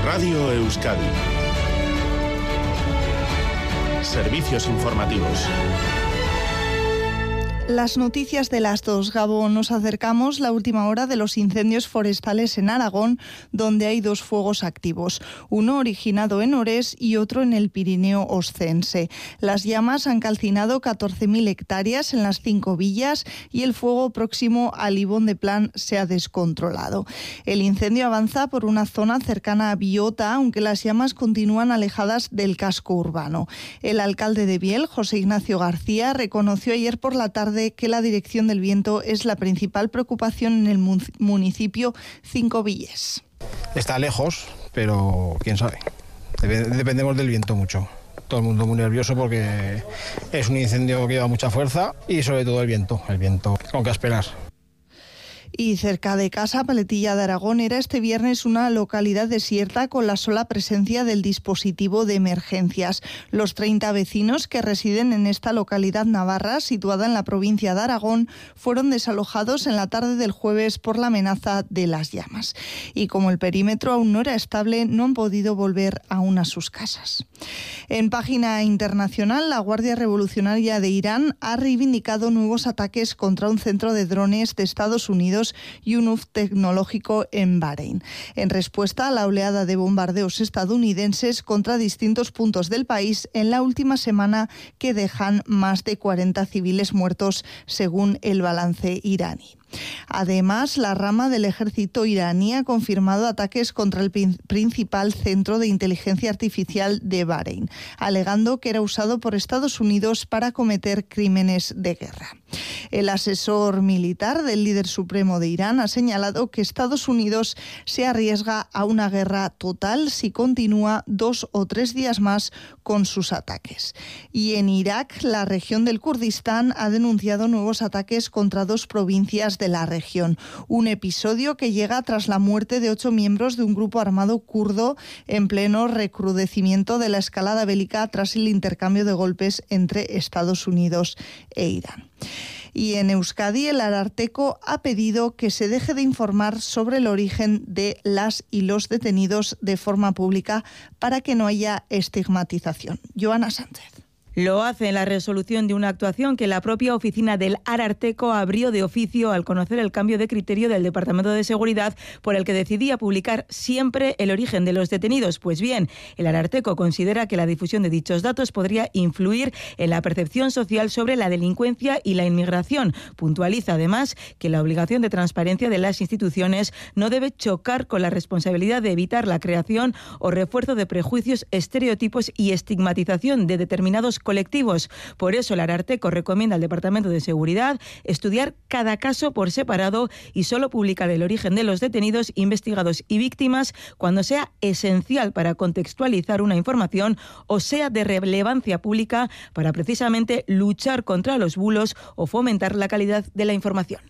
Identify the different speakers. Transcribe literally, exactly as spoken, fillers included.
Speaker 1: Radio Euskadi. Servicios informativos.
Speaker 2: Las noticias de las dos. Gabo, nos acercamos la última hora de los incendios forestales en Aragón, donde hay dos fuegos activos, uno originado en Orés y otro en el Pirineo oscense. Las llamas han calcinado catorce mil hectáreas en las cinco villas y el fuego próximo a Libón de Plan se ha descontrolado. El incendio avanza por una zona cercana a Biota, aunque las llamas continúan alejadas del casco urbano. El alcalde de Biel, José Ignacio García, reconoció ayer por la tarde que la dirección del viento es la principal preocupación en el municipio Cinco Villes.
Speaker 3: Está lejos, pero quién sabe. Dependemos del viento mucho. Todo el mundo muy nervioso porque es un incendio que lleva mucha fuerza y sobre todo el viento. El viento, con que esperar.
Speaker 2: Y cerca de casa, Paletilla de Aragón era este viernes una localidad desierta con la sola presencia del dispositivo de emergencias. Los treinta vecinos que residen en esta localidad navarra, situada en la provincia de Aragón, fueron desalojados en la tarde del jueves por la amenaza de las llamas. Y como el perímetro aún no era estable, no han podido volver aún a sus casas. En página internacional, la Guardia Revolucionaria de Irán ha reivindicado nuevos ataques contra un centro de drones de Estados Unidos y un hub tecnológico en Bahrein, en respuesta a la oleada de bombardeos estadounidenses contra distintos puntos del país en la última semana, que dejan más de cuarenta civiles muertos, según el balance iraní. Además, la rama del ejército iraní ha confirmado ataques contra el principal centro de inteligencia artificial de Bahrein, alegando que era usado por Estados Unidos para cometer crímenes de guerra. El asesor militar del líder supremo de Irán ha señalado que Estados Unidos se arriesga a una guerra total si continúa dos o tres días más con sus ataques. Y en Irak, la región del Kurdistán ha denunciado nuevos ataques contra dos provincias de la región. Un episodio que llega tras la muerte de ocho miembros de un grupo armado kurdo en pleno recrudecimiento de la escalada bélica tras el intercambio de golpes entre Estados Unidos e Irán. Y en Euskadi, el Ararteko ha pedido que se deje de informar sobre el origen de las y los detenidos de forma pública para que no haya estigmatización. Joana Sánchez.
Speaker 4: Lo hace en la resolución de una actuación que la propia oficina del Ararteko abrió de oficio al conocer el cambio de criterio del Departamento de Seguridad por el que decidía publicar siempre el origen de los detenidos. Pues bien, el Ararteko considera que la difusión de dichos datos podría influir en la percepción social sobre la delincuencia y la inmigración. Puntualiza además que la obligación de transparencia de las instituciones no debe chocar con la responsabilidad de evitar la creación o refuerzo de prejuicios, estereotipos y estigmatización de determinados colectivos. Por eso el Ararteko recomienda al Departamento de Seguridad estudiar cada caso por separado y solo publicar el origen de los detenidos, investigados y víctimas cuando sea esencial para contextualizar una información o sea de relevancia pública para precisamente luchar contra los bulos o fomentar la calidad de la información.